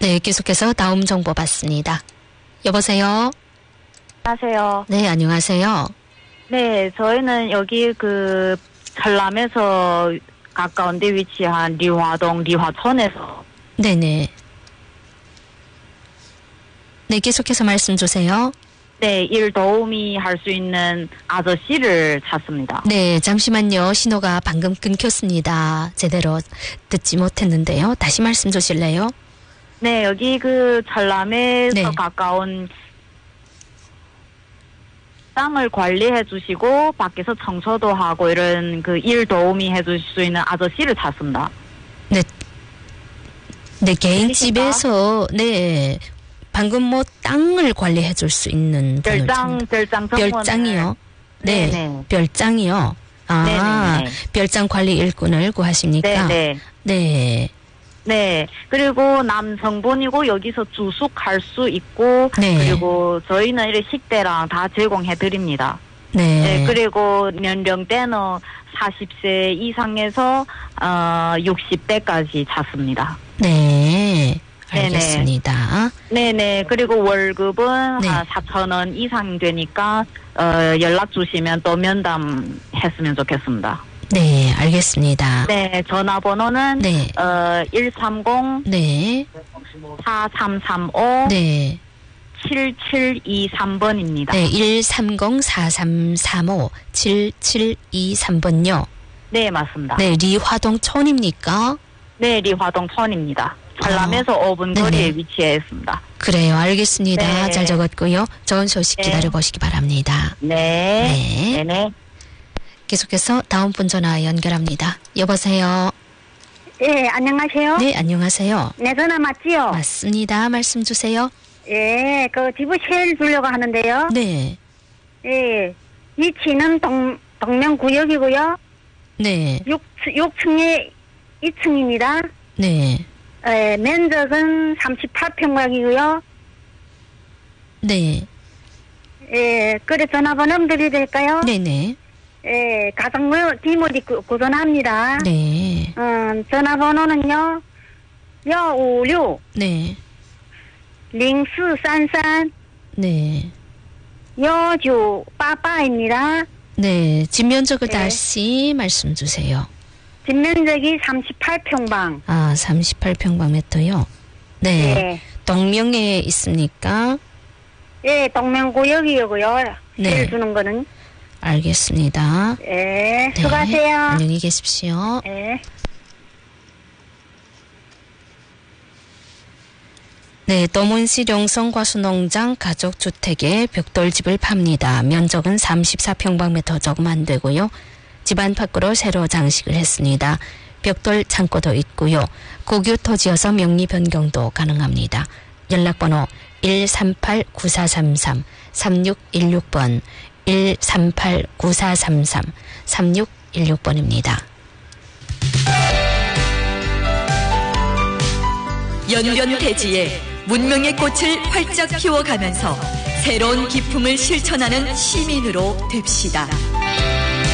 네, 계속해서 다음 정보 받습니다. 여보세요? 안녕하세요. 네, 안녕하세요. 네, 저희는 여기 전남에서 가까운 데 위치한 리화동 리화촌에서. 네네. 네, 계속해서 말씀 주세요. 네, 일 도우미 할 수 있는 아저씨를 찾습니다. 네, 잠시만요. 신호가 방금 끊겼습니다. 제대로 듣지 못했는데요. 다시 말씀 주실래요? 네, 여기 전남에서 네. 가까운 땅을 관리해 주시고 밖에서 청소도 하고 이런 일 도우미 해 주실 수 있는 아저씨를 찾습니다. 네. 네, 개인 들리십니까? 집에서, 네. 방금 땅을 관리해 줄 수 있는 분을 별장 정원을. 별장이요? 네. 네네. 별장이요? 아, 네네네. 별장 관리 일꾼을 구하십니까? 네네. 네. 네. 그리고 남성분이고 여기서 주숙할 수 있고. 네. 그리고 저희는 이렇게 식대랑 다 제공해 드립니다. 네. 네. 그리고 연령대는 40세 이상에서 60대까지 찾습니다. 네. 네네. 알겠습니다. 네네. 그리고 월급은 네. 한 4,000원 이상 되니까 연락 주시면 또 면담했으면 좋겠습니다. 네, 알겠습니다. 네. 전화번호는 네. 130 네. 4335 네. 7723번입니다. 네, 130-4335-7723번요. 네, 맞습니다. 네, 리화동촌입니까? 네, 리화동촌입니다. 전남에서 5분 거리에 네네. 위치해 있습니다. 그래요, 알겠습니다. 네. 잘 적었고요. 좋은 소식 네. 기다려보시기 바랍니다. 네. 네. 네네. 계속해서 다음 분 전화 연결합니다. 여보세요? 예, 안녕하세요. 네, 안녕하세요. 내 전화 맞지요? 맞습니다. 말씀 주세요. 예, 집을 세일 주려고 하는데요. 네, 예, 위치는 동명구역이고요. 네, 6층에 2층입니다. 네, 예, 면적은 38평방이고요. 네, 예, 그래 전화번호 드려도 될까요? 네네, 예, 가정물 디모디 고전합니다. 네, 전화번호는요. 156 네, 링스 산산 네, 여주 빠빠입니다. 네. 집면적을 네. 다시 말씀 주세요. 집면적이 38평방. 아, 38평방미터요. 네. 네. 동명에 있습니까? 예, 동명구역이고요. 네. 세일 주는 거는. 알겠습니다. 예, 네. 수고하세요. 안녕히 계십시오. 예. 네, 도문시 용성과수농장 가족주택에 벽돌집을 팝니다. 면적은 34평방미터 조금 안 되고요. 집 안팎으로 새로 장식을 했습니다. 벽돌 창고도 있고요. 국유 토지여서 명리 변경도 가능합니다. 연락번호 138-9433 3616번 138-9433 3616번입니다. 연변대지에 문명의 꽃을 활짝 피워가면서 새로운 기품을 실천하는 시민으로 됩시다.